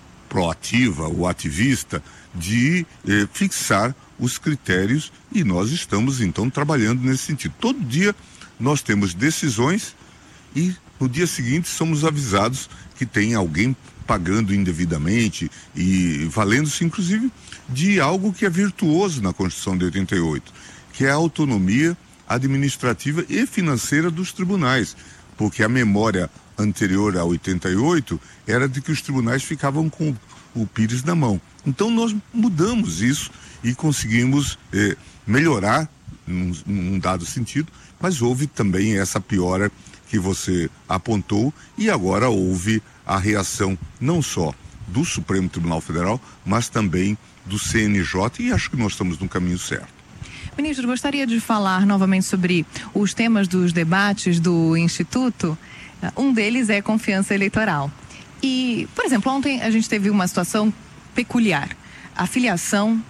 proativa ou ativista, de é, fixar os critérios, e nós estamos então trabalhando nesse sentido. Todo dia nós temos decisões e no dia seguinte somos avisados que tem alguém pagando indevidamente e valendo-se inclusive de algo que é virtuoso na Constituição de oitenta e oito, que é a autonomia administrativa e financeira dos tribunais, porque a memória anterior a oitenta e oito era de que os tribunais ficavam com o pires na mão. Então nós mudamos isso e conseguimos eh, melhorar num, num dado sentido, mas houve também essa piora que você apontou e agora houve a reação não só do Supremo Tribunal Federal, mas também do C N J, e acho que nós estamos no caminho certo. Ministro, gostaria de falar novamente sobre os temas dos debates do Instituto. Um deles é confiança eleitoral. E, por exemplo, ontem a gente teve uma situação peculiar. A filiação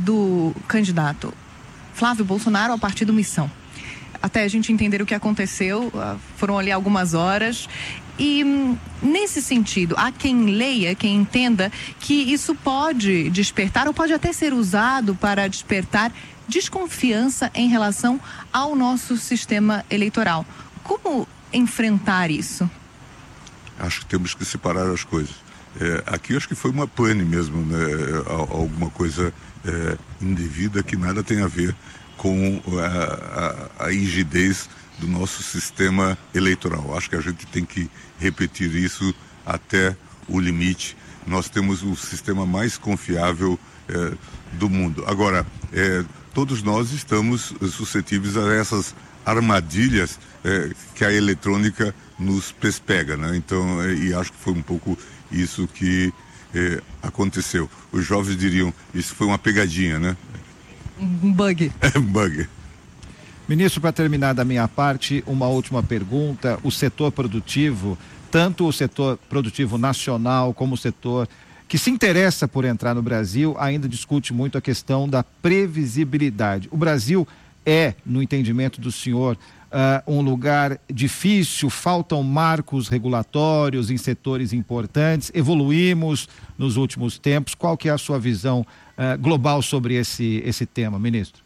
do candidato Flávio Bolsonaro ao partido Missão. Até a gente entender o que aconteceu, foram ali algumas horas. E nesse sentido, há quem leia, quem entenda que isso pode despertar ou pode até ser usado para despertar desconfiança em relação ao nosso sistema eleitoral. Como enfrentar isso? Acho que temos que separar as coisas. É, aqui eu acho que foi uma pane mesmo, né? Alguma coisa é, indevida que nada tem a ver com a, a, a rigidez do nosso sistema eleitoral. Acho que a gente tem que repetir isso até o limite. Nós temos o sistema mais confiável é, do mundo. Agora, é, todos nós estamos suscetíveis a essas armadilhas é, que a eletrônica nos pega, né? Então, é, e acho que foi um pouco isso que é, aconteceu. Os jovens diriam, isso foi uma pegadinha, né? Um bug. É um bug. Ministro, para terminar da minha parte, uma última pergunta. O setor produtivo, tanto o setor produtivo nacional como o setor que se interessa por entrar no Brasil, ainda discute muito a questão da previsibilidade. O Brasil é, no entendimento do senhor, uh, um lugar difícil, faltam marcos regulatórios em setores importantes, evoluímos nos últimos tempos. Qual que é a sua visão uh, global sobre esse, esse tema, ministro?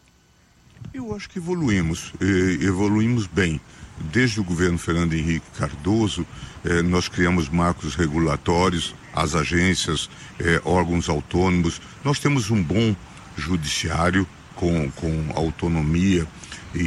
Eu acho que evoluímos, evoluímos bem. Desde o governo Fernando Henrique Cardoso, eh, nós criamos marcos regulatórios, as agências, eh, órgãos autônomos. Nós temos um bom judiciário com, com autonomia e,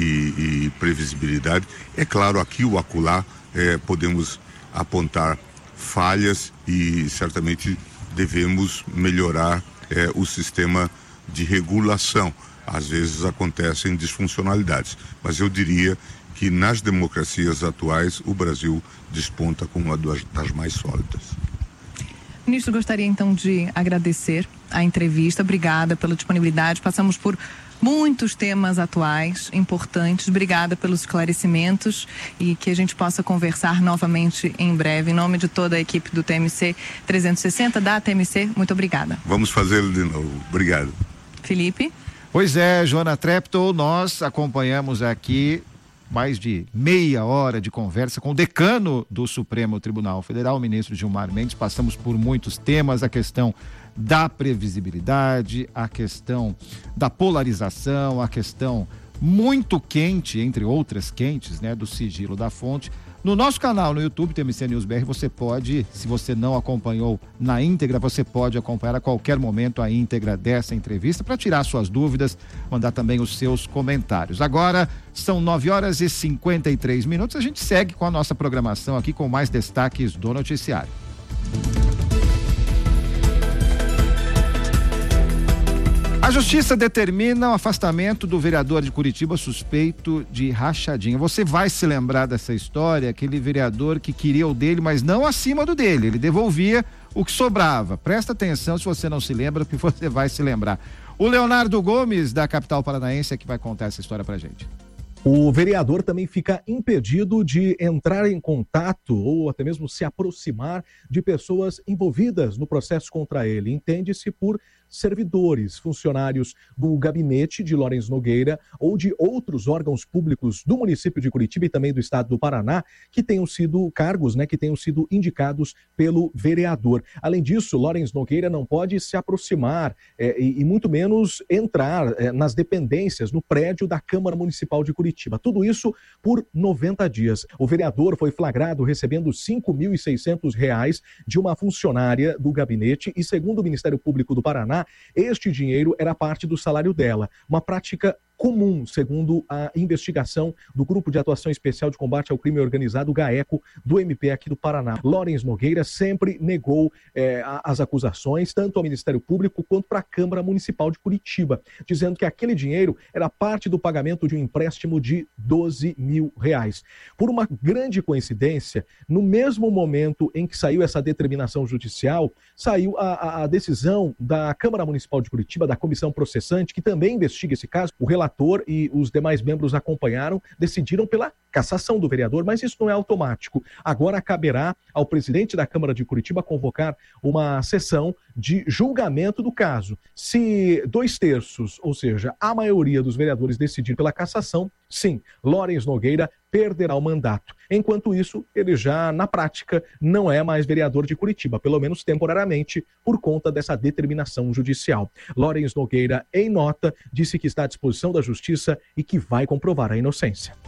e, e previsibilidade. É claro, aqui ou acolá eh, podemos apontar falhas e certamente devemos melhorar eh, o sistema de regulação. Às vezes acontecem disfuncionalidades, mas eu diria que nas democracias atuais o Brasil desponta como uma das mais sólidas. Ministro, gostaria então de agradecer a entrevista. Obrigada pela disponibilidade. Passamos por muitos temas atuais, importantes. Obrigada pelos esclarecimentos e que a gente possa conversar novamente em breve. Em nome de toda a equipe do T M C trezentos e sessenta, da T M C, muito obrigada. Vamos fazê-lo de novo. Obrigado. Felipe? Pois é, Joana Treptow, nós acompanhamos aqui mais de meia hora de conversa com o decano do Supremo Tribunal Federal, o ministro Gilmar Mendes. Passamos por muitos temas, a questão da previsibilidade, a questão da polarização, a questão muito quente, entre outras quentes, né, do sigilo da fonte. No nosso canal no YouTube, T M C News B R, você pode, se você não acompanhou na íntegra, você pode acompanhar a qualquer momento a íntegra dessa entrevista para tirar suas dúvidas, mandar também os seus comentários. Agora são nove horas e cinquenta e três minutos, a gente segue com a nossa programação aqui com mais destaques do noticiário. A Justiça determina o afastamento do vereador de Curitiba suspeito de rachadinha. Você vai se lembrar dessa história, aquele vereador que queria o dele, mas não acima do dele. Ele devolvia o que sobrava. Presta atenção se você não se lembra, porque você vai se lembrar. O Leonardo Gomes, da capital paranaense, é que vai contar essa história pra gente. O vereador também fica impedido de entrar em contato ou até mesmo se aproximar de pessoas envolvidas no processo contra ele. Entende-se por servidores, funcionários do gabinete de Lawrence Nogueira ou de outros órgãos públicos do município de Curitiba e também do estado do Paraná que tenham sido cargos, né, que tenham sido indicados pelo vereador. Além disso, Lawrence Nogueira não pode se aproximar é, e, e muito menos entrar é, nas dependências, no prédio da Câmara Municipal de Curitiba. Tudo isso por noventa dias. O vereador foi flagrado recebendo cinco mil e seiscentos reais de uma funcionária do gabinete e, segundo o Ministério Público do Paraná, este dinheiro era parte do salário dela. Uma prática comum, segundo a investigação do Grupo de Atuação Especial de Combate ao Crime Organizado, GAECO, do M P aqui do Paraná. Lawrence Nogueira sempre negou eh, as acusações, tanto ao Ministério Público quanto para a Câmara Municipal de Curitiba, dizendo que aquele dinheiro era parte do pagamento de um empréstimo de doze mil reais. Por uma grande coincidência, no mesmo momento em que saiu essa determinação judicial, saiu a, a, a decisão da Câmara Municipal de Curitiba, da comissão processante, que também investiga esse caso. O relator e os demais membros acompanharam, decidiram pela cassação do vereador, mas isso não é automático. Agora caberá ao presidente da Câmara de Curitiba convocar uma sessão de julgamento do caso. Se dois terços, ou seja, a maioria dos vereadores decidir pela cassação, sim, Lawrence Nogueira perderá o mandato. Enquanto isso, ele já, na prática, não é mais vereador de Curitiba, pelo menos temporariamente, por conta dessa determinação judicial. Lawrence Nogueira, em nota, disse que está à disposição da Justiça e que vai comprovar a inocência.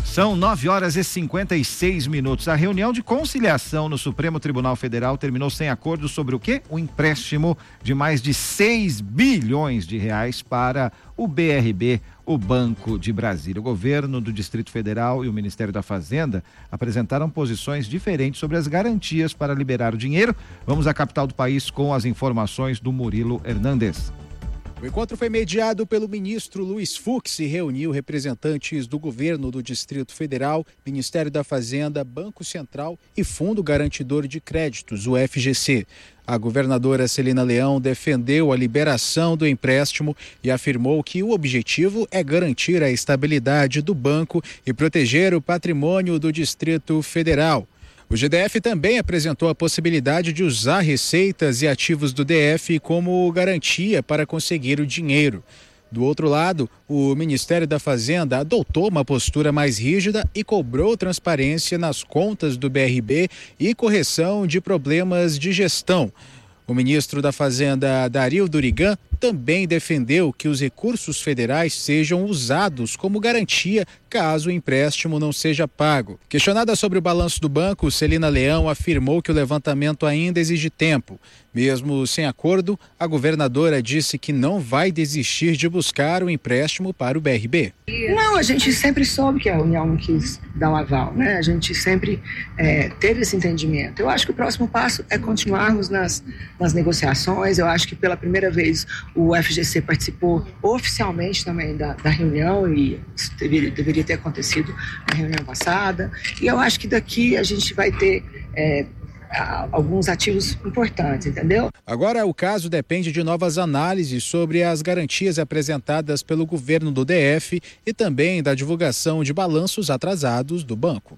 São nove horas e cinquenta e seis minutos. A reunião de conciliação no Supremo Tribunal Federal terminou sem acordo sobre o quê? O empréstimo de mais de seis bilhões de reais para o B R B, o Banco de Brasília. O governo do Distrito Federal e o Ministério da Fazenda apresentaram posições diferentes sobre as garantias para liberar o dinheiro. Vamos à capital do país com as informações do Murilo Hernandes. O encontro foi mediado pelo ministro Luiz Fux e reuniu representantes do governo do Distrito Federal, Ministério da Fazenda, Banco Central e Fundo Garantidor de Créditos, o F G C. A governadora Celina Leão defendeu a liberação do empréstimo e afirmou que o objetivo é garantir a estabilidade do banco e proteger o patrimônio do Distrito Federal. O G D F também apresentou a possibilidade de usar receitas e ativos do D F como garantia para conseguir o dinheiro. Do outro lado, o Ministério da Fazenda adotou uma postura mais rígida e cobrou transparência nas contas do B R B e correção de problemas de gestão. O ministro da Fazenda, Dario Durigan, também defendeu que os recursos federais sejam usados como garantia caso o empréstimo não seja pago. Questionada sobre o balanço do banco, Celina Leão afirmou que o levantamento ainda exige tempo. Mesmo sem acordo, a governadora disse que não vai desistir de buscar o empréstimo para o B R B. Não, a gente sempre soube que a União não quis dar um aval, né? A gente sempre é, teve esse entendimento. Eu acho que o próximo passo é continuarmos nas, nas negociações. Eu acho que pela primeira vez o F G C participou oficialmente também da, da reunião e isso deveria, deveria ter acontecido na reunião passada. E eu acho que daqui a gente vai ter é, alguns ativos importantes, entendeu? Agora o caso depende de novas análises sobre as garantias apresentadas pelo governo do D F e também da divulgação de balanços atrasados do banco.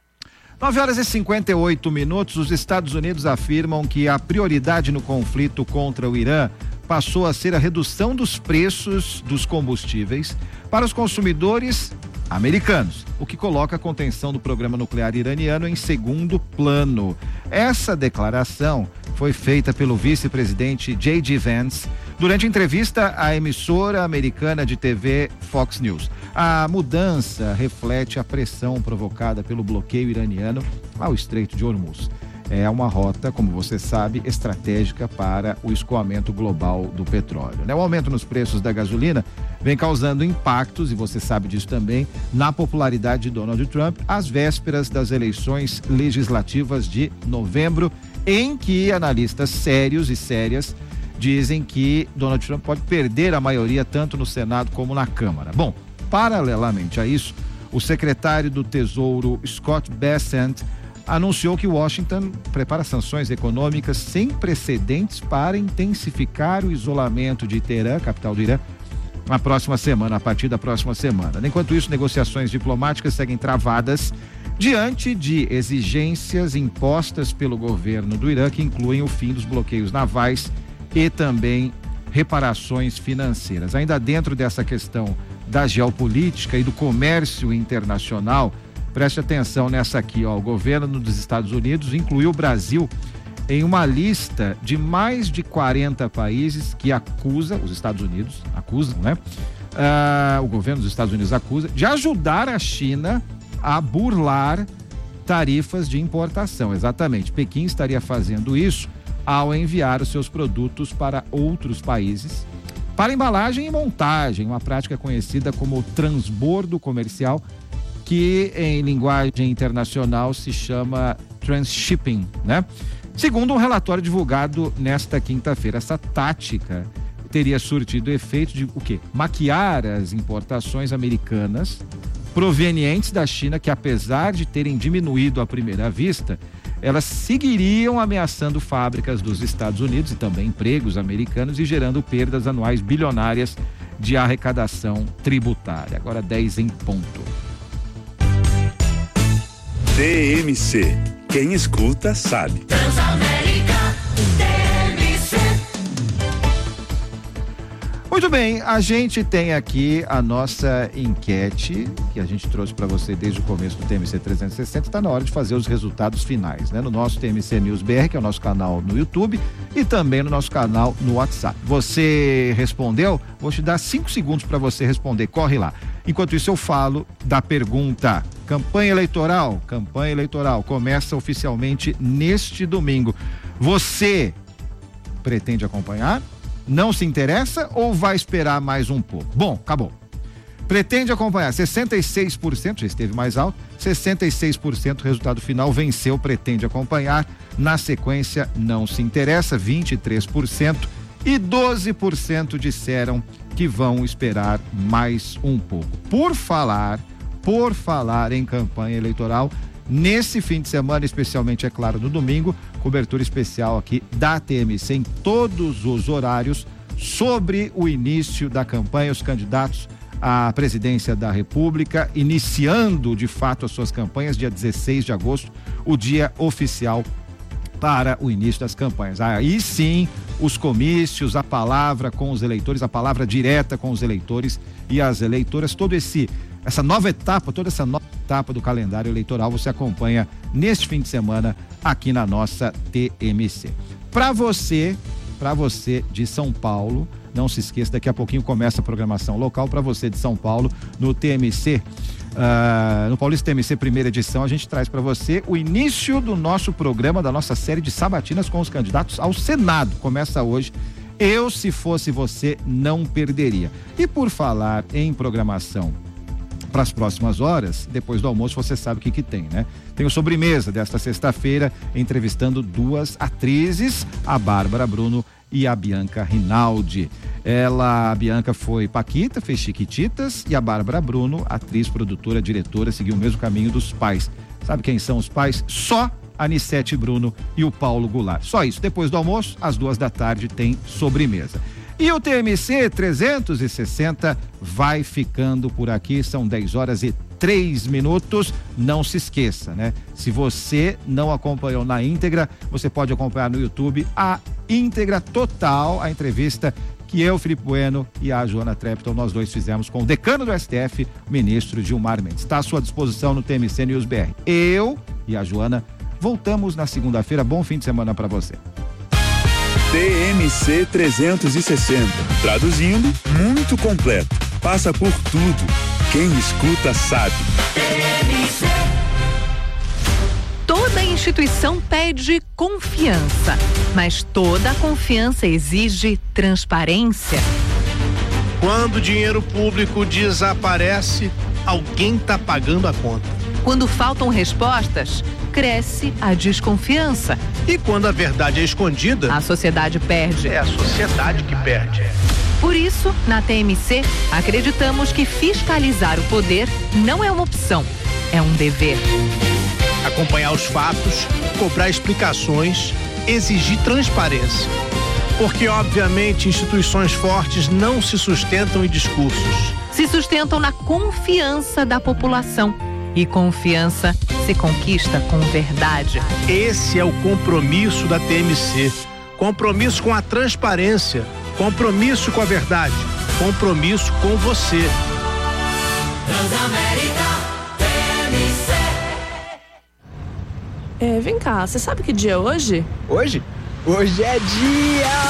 nove horas e cinquenta e oito minutos, os Estados Unidos afirmam que a prioridade no conflito contra o Irã passou a ser a redução dos preços dos combustíveis para os consumidores americanos, o que coloca a contenção do programa nuclear iraniano em segundo plano. Essa declaração foi feita pelo vice-presidente J D Vance durante entrevista à emissora americana de T V Fox News. A mudança reflete a pressão provocada pelo bloqueio iraniano ao Estreito de Hormuz. É uma rota, como você sabe, estratégica para o escoamento global do petróleo, né? O aumento nos preços da gasolina vem causando impactos, e você sabe disso também, na popularidade de Donald Trump às vésperas das eleições legislativas de novembro, em que analistas sérios e sérias dizem que Donald Trump pode perder a maioria tanto no Senado como na Câmara. Bom, paralelamente a isso, o secretário do Tesouro Scott Bessent anunciou que Washington prepara sanções econômicas sem precedentes para intensificar o isolamento de Teherã, capital do Irã, na próxima semana, a partir da próxima semana. Enquanto isso, negociações diplomáticas seguem travadas diante de exigências impostas pelo governo do Irã, que incluem o fim dos bloqueios navais e também reparações financeiras. Ainda dentro dessa questão da geopolítica e do comércio internacional, preste atenção nessa aqui, ó. O governo dos Estados Unidos incluiu o Brasil em uma lista de mais de quarenta países que acusa, os Estados Unidos acusam, né? Ah, o governo dos Estados Unidos acusa de ajudar a China a burlar tarifas de importação. Exatamente, Pequim estaria fazendo isso ao enviar os seus produtos para outros países para embalagem e montagem, uma prática conhecida como transbordo comercial, que em linguagem internacional se chama transshipping, né? Segundo um relatório divulgado nesta quinta-feira, essa tática teria surtido efeito de o quê? Maquiar as importações americanas provenientes da China, que apesar de terem diminuído à primeira vista, elas seguiriam ameaçando fábricas dos Estados Unidos e também empregos americanos e gerando perdas anuais bilionárias de arrecadação tributária. Agora dez em ponto. T M C. Quem escuta sabe. Transamérica T M C. Muito bem, a gente tem aqui a nossa enquete que a gente trouxe para você desde o começo do T M C trezentos e sessenta. Está na hora de fazer os resultados finais, né? No nosso T M C News B R, que é o nosso canal no YouTube, e também no nosso canal no WhatsApp. Você respondeu? Vou te dar cinco segundos para você responder. Corre lá. Enquanto isso, eu falo da pergunta: Campanha eleitoral, campanha eleitoral começa oficialmente neste domingo. Você pretende acompanhar? Não se interessa ou vai esperar mais um pouco? Bom, acabou. Pretende acompanhar, sessenta e seis por cento, já esteve mais alto, sessenta e seis por cento, resultado final venceu, pretende acompanhar. Na sequência, não se interessa, vinte e três por cento, e doze por cento disseram que vão esperar mais um pouco. Por falar, por falar em campanha eleitoral, nesse fim de semana, especialmente, é claro, no domingo, cobertura especial aqui da T M C em todos os horários sobre o início da campanha, os candidatos à presidência da República, iniciando de fato as suas campanhas, dia dezesseis de agosto, o dia oficial para o início das campanhas. Aí sim, os comícios, a palavra com os eleitores, a palavra direta com os eleitores e as eleitoras, todo esse essa nova etapa, toda essa nova etapa do calendário eleitoral você acompanha neste fim de semana aqui na nossa T M C. Para você, para você de São Paulo, não se esqueça, daqui a pouquinho começa a programação local para você de São Paulo no T M C. Uh, no Paulista T M C primeira edição, a gente traz para você o início do nosso programa, da nossa série de sabatinas com os candidatos ao Senado. Começa hoje. Eu, se fosse você, não perderia. E por falar em programação para as próximas horas, depois do almoço você sabe o que que tem, né? Tem o Sobremesa desta sexta-feira, entrevistando duas atrizes, a Bárbara Bruno e a Bianca Rinaldi. Ela, a Bianca foi Paquita, fez Chiquititas, e a Bárbara Bruno, atriz, produtora, diretora, seguiu o mesmo caminho dos pais. Sabe quem são os pais? Só a Anissete Bruno e o Paulo Goulart. Só isso. Depois do almoço, às duas da tarde, tem Sobremesa. E o T M C trezentos e sessenta vai ficando por aqui, são dez horas e três minutos. Não se esqueça, né? Se você não acompanhou na íntegra, você pode acompanhar no YouTube a íntegra total, a entrevista que eu, Felipe Bueno, e a Joana Trepton, nós dois fizemos com o decano do S T F, o ministro Gilmar Mendes. Está à sua disposição no T M C News B R. Eu e a Joana voltamos na segunda-feira. Bom fim de semana para você. T M C trezentos e sessenta. Traduzindo, muito completo. Passa por tudo. Quem escuta sabe. Toda instituição pede confiança, mas toda confiança exige transparência. Quando o dinheiro público desaparece, alguém está pagando a conta. Quando faltam respostas, cresce a desconfiança. E quando a verdade é escondida, a sociedade perde. É a sociedade que perde. Por isso, na T M C, acreditamos que fiscalizar o poder não é uma opção, é um dever. Acompanhar os fatos, cobrar explicações, exigir transparência. Porque, obviamente, instituições fortes não se sustentam em discursos. Se sustentam na confiança da população. E confiança se conquista com verdade. Esse é o compromisso da T M C. Compromisso com a transparência. Compromisso com a verdade. Compromisso com você. Transamérica T M C. É, vem cá, você sabe que dia é hoje? Hoje? Hoje é dia...